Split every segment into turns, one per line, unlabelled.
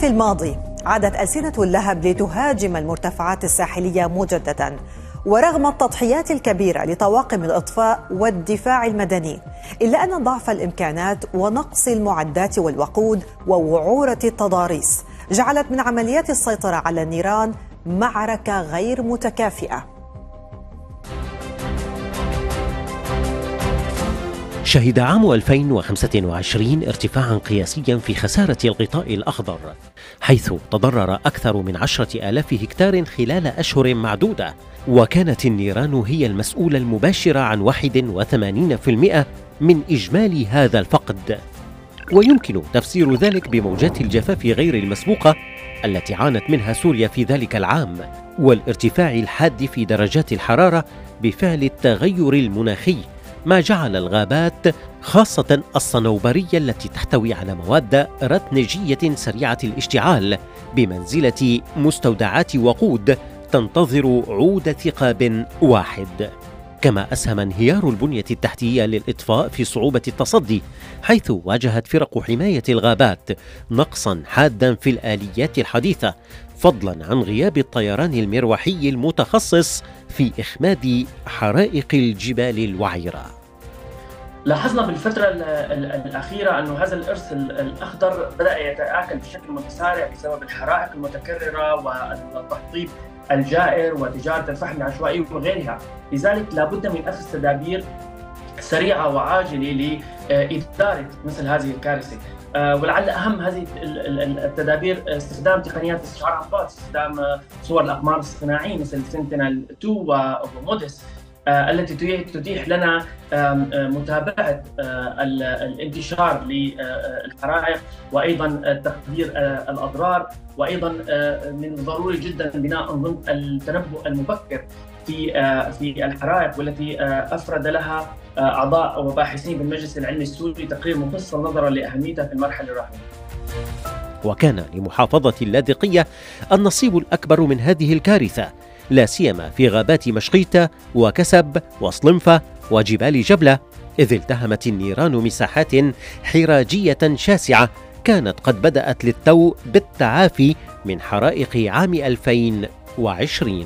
الخريف الماضي عادت ألسنة اللهب لتهاجم المرتفعات الساحلية مجددا، ورغم التضحيات الكبيرة لطواقم الإطفاء والدفاع المدني، إلا أن ضعف الإمكانات ونقص المعدات والوقود ووعورة التضاريس جعلت من عمليات السيطرة على النيران معركة غير متكافئة.
شهد عام 2025 ارتفاعا قياسيا في خسارة الغطاء الأخضر، حيث تضرر أكثر من 10,000 هكتار خلال أشهر معدودة، وكانت النيران هي المسؤولة المباشرة عن 81% من إجمالي هذا الفقد. ويمكن تفسير ذلك بموجات الجفاف غير المسبوقة التي عانت منها سوريا في ذلك العام، والارتفاع الحاد في درجات الحرارة بفعل التغير المناخي، ما جعل الغابات خاصة الصنوبرية التي تحتوي على مواد رتنجية سريعة الاشتعال بمنزلة مستودعات وقود تنتظر عود ثقاب واحد. كما أسهم انهيار البنية التحتية للإطفاء في صعوبة التصدي، حيث واجهت فرق حماية الغابات نقصا حادا في الآليات الحديثة، فضلا عن غياب الطيران المروحي المتخصص في إخماد حرائق الجبال الوعرة.
لاحظنا بالفترة الأخيرة أن هذا الإرث الأخضر بدأ يتآكل بشكل متسارع بسبب الحرائق المتكررة والتحطيب الجائر وتجارة الفحم العشوائي وغيرها، لذلك لابد من أخذ تدابير سريعة وعاجلة لإدارة مثل هذه الكارثة. ولعل أهم هذه التدابير استخدام تقنيات استشعار أنفاق، استخدام صور الأقمار الصناعية مثل سنتينل 2 وموديس التي تتيح لنا متابعة الانتشار للحرائق وأيضا تقدير الأضرار، وأيضا من الضروري جدا بناء أنظمة التنبؤ المبكر في الحرائق، والتي أفرد لها أعضاء وباحثين بالمجلس العلمي السوري تقرير مفصل نظرا لأهميتها في المرحلة الراهنة.
وكان لمحافظة اللاذقية النصيب الأكبر من هذه الكارثة، لا سيما في غابات مشقيتة وكسب وصلنفة وجبال جبلة، إذ التهمت النيران مساحات حراجية شاسعة كانت قد بدأت للتو بالتعافي من حرائق عام 2020.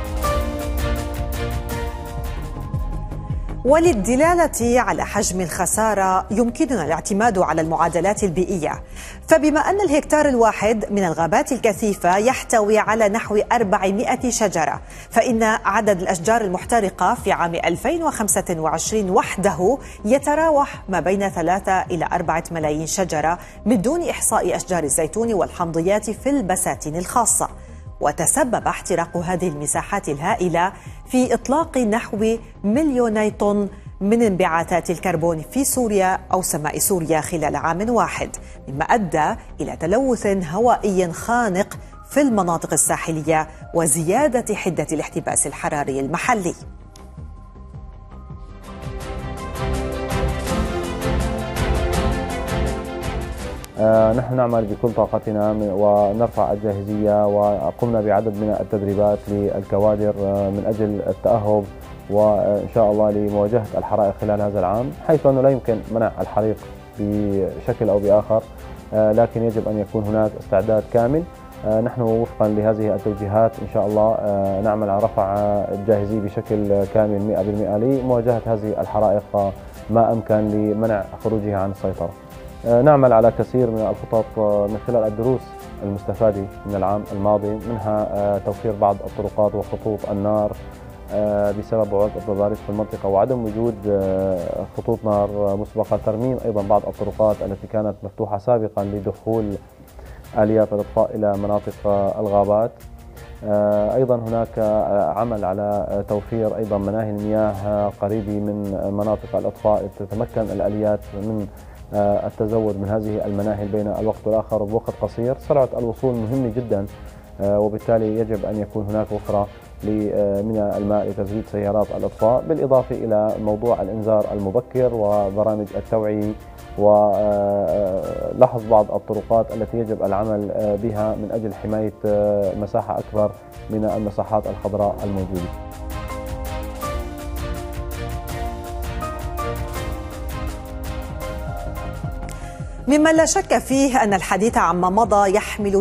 وللدلالة على حجم الخسارة يمكننا الاعتماد على المعادلات البيئية، فبما أن الهكتار الواحد من الغابات الكثيفة يحتوي على نحو 400 شجرة، فإن عدد الأشجار المحترقة في عام 2025 وحده يتراوح ما بين 3 إلى 4 ملايين شجرة، من دون إحصاء أشجار الزيتون والحمضيات في البساتين الخاصة. وتسبب احتراق هذه المساحات الهائلة في إطلاق نحو 2,000,000 طن من انبعاثات الكربون في سوريا أو سماء سوريا خلال عام واحد، مما أدى إلى تلوث هوائي خانق في المناطق الساحلية وزيادة حدة الاحتباس الحراري المحلي.
نحن نعمل بكل طاقتنا ونرفع الجاهزية، وقمنا بعدد من التدريبات للكوادر من أجل التأهب وإن شاء الله لمواجهة الحرائق خلال هذا العام، حيث أنه لا يمكن منع الحريق بشكل أو بآخر، لكن يجب أن يكون هناك استعداد كامل. نحن وفقا لهذه التوجيهات إن شاء الله نعمل على رفع الجاهزية بشكل كامل 100% لمواجهة هذه الحرائق ما أمكن لمنع خروجها عن السيطرة. نعمل على كثير من الخطط من خلال الدروس المستفادة من العام الماضي، منها توفير بعض الطرقات وخطوط النار بسبب بعد التضاريس في المنطقة وعدم وجود خطوط نار مسبقة، ترميم أيضا بعض الطرقات التي كانت مفتوحة سابقا لدخول آليات الإطفاء إلى مناطق الغابات. أيضا هناك عمل على توفير أيضا مناهي المياه قريبة من مناطق الإطفاء، تتمكن الآليات من التزود من هذه المناهل بين الوقت والآخر بوقت قصير. سرعة الوصول مهمة جدا، وبالتالي يجب أن يكون هناك وفرة من الماء لتزويد سيارات الإطفاء، بالإضافة إلى موضوع الإنذار المبكر وبرامج التوعية ولحظ بعض الطرقات التي يجب العمل بها من أجل حماية مساحة أكبر من المساحات الخضراء الموجودة.
مما لا شك فيه أن الحديث عما مضى يحمل